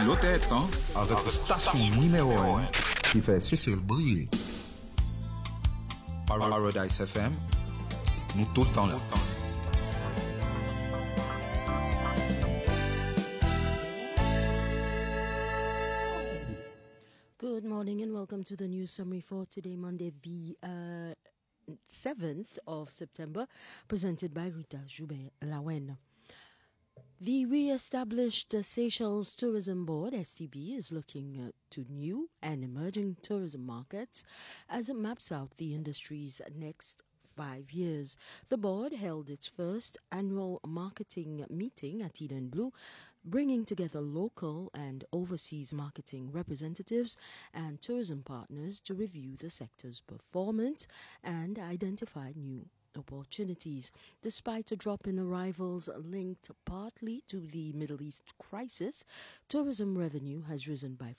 l'autre temps avec la station numéro 1 qui fait Cécile briller. Paradise FM, nous tout le temps là. Good morning and welcome to the news summary for today, Monday, the 7th of September, presented by Rita Joubert-Lawen. The re-established Seychelles Tourism Board, STB, is looking to new and emerging tourism markets as it maps out the industry's next 5 years. The board held its first annual marketing meeting at Eden Blue, bringing together local and overseas marketing representatives and tourism partners to review the sector's performance and identify new opportunities. Despite a drop in arrivals linked partly to the Middle East crisis, tourism revenue has risen by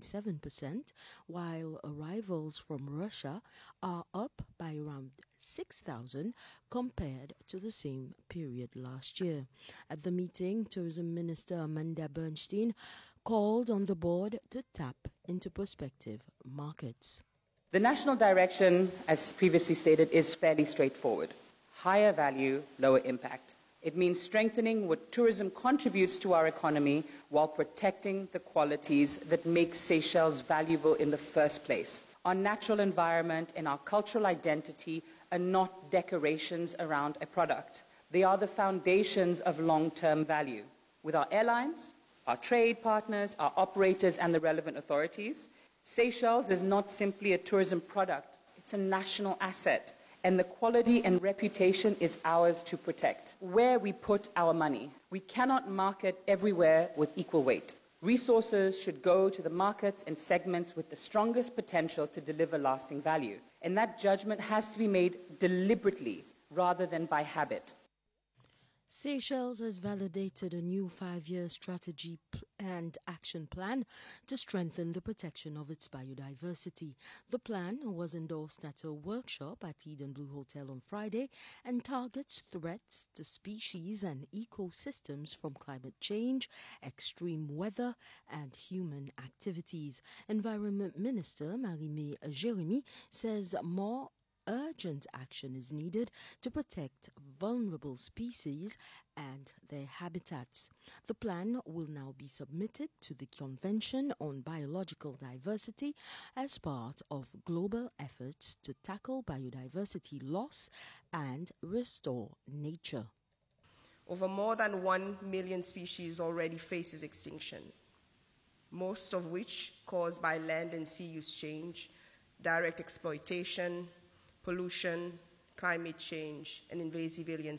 4.7%, while arrivals from Russia are up by around 6,000 compared to the same period last year. At the meeting, Tourism Minister Amanda Bernstein called on the board to tap into prospective markets. The national direction, as previously stated, is fairly straightforward. Higher value, lower impact. It means strengthening what tourism contributes to our economy while protecting the qualities that make Seychelles valuable in the first place. Our natural environment and our cultural identity are not decorations around a product. They are the foundations of long-term value. With our airlines, our trade partners, our operators, and the relevant authorities, Seychelles is not simply a tourism product, it's a national asset, and the quality and reputation is ours to protect. Where we put our money, we cannot market everywhere with equal weight. Resources should go to the markets and segments with the strongest potential to deliver lasting value, and that judgment has to be made deliberately rather than by habit. Seychelles has validated a new 5-year strategy and action plan to strengthen the protection of its biodiversity. The plan was endorsed at a workshop at Eden Blue Hotel on Friday and targets threats to species and ecosystems from climate change, extreme weather, and human activities. Environment Minister Marie-May Jérémy says more urgent action is needed to protect vulnerable species and their habitats. The plan will now be submitted to the Convention on Biological Diversity as part of global efforts to tackle biodiversity loss and restore nature. Over more than 1 million species already faces extinction, most of which caused by land and sea use change, direct exploitation, pollution, climate change, and invasive alien